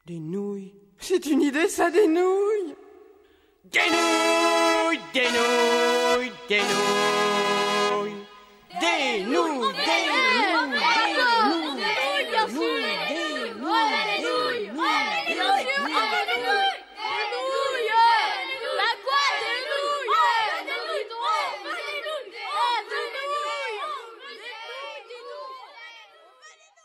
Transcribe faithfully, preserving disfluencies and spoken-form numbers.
Des nouilles. C'est une idée, ça, des nouilles. Des nouilles, des nouilles, des nouilles. Des nouilles, des nouilles.